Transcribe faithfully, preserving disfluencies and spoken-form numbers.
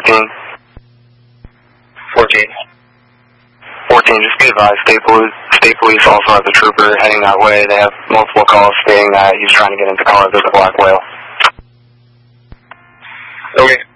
fourteen. fourteen. fourteen, just be advised, State Police, State Police also has a trooper heading that way. They have multiple calls stating that he's trying to get into cars with a black whale. Okay.